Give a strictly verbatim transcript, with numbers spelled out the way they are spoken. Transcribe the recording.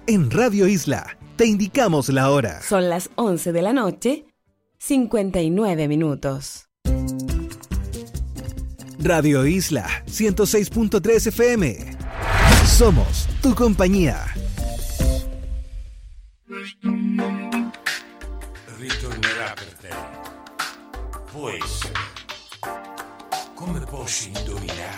En Radio Isla te indicamos la hora. Son las once de la noche, cincuenta y nueve minutos. Radio Isla ciento seis punto tres F M. Somos tu compañía. Ritornerà per te. Può essere. Come posso indovinare?